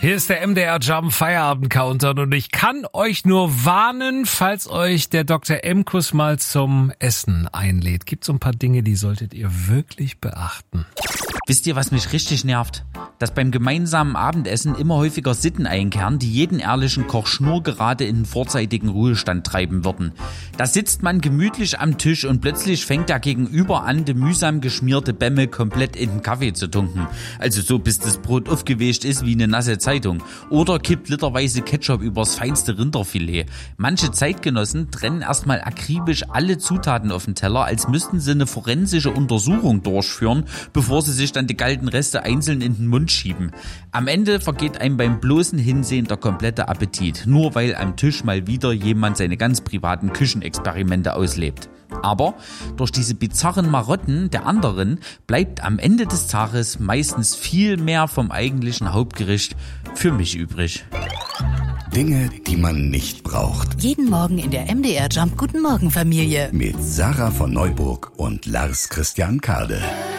Hier ist der MDR Jump Feierabend Countdown und ich kann euch nur warnen, falls euch der Dr. Emkus mal zum Essen einlädt. Gibt so ein paar Dinge, die solltet ihr wirklich beachten. Wisst ihr, was mich richtig nervt? Dass beim gemeinsamen Abendessen immer häufiger Sitten einkehren, die jeden ehrlichen Koch schnurgerade in den vorzeitigen Ruhestand treiben würden. Da sitzt man gemütlich am Tisch und plötzlich fängt der Gegenüber an, die mühsam geschmierte Bämme komplett in den Kaffee zu tunken. Also so, bis das Brot aufgewischt ist wie eine nasse Zeitung. Oder kippt literweise Ketchup übers feinste Rinderfilet. Manche Zeitgenossen trennen erstmal akribisch alle Zutaten auf den Teller, als müssten sie eine forensische Untersuchung durchführen, bevor sie sich dann die kalten Reste einzeln in den Mund schieben. Am Ende vergeht einem beim bloßen Hinsehen der komplette Appetit, nur weil am Tisch mal wieder jemand seine ganz privaten Küchenexperimente auslebt. Aber durch diese bizarren Marotten der anderen bleibt am Ende des Tages meistens viel mehr vom eigentlichen Hauptgericht für mich übrig. Dinge, die man nicht braucht. Jeden Morgen in der MDR Jump Guten Morgen Familie. Mit Sarah von Neuburg und Lars Christian Kade.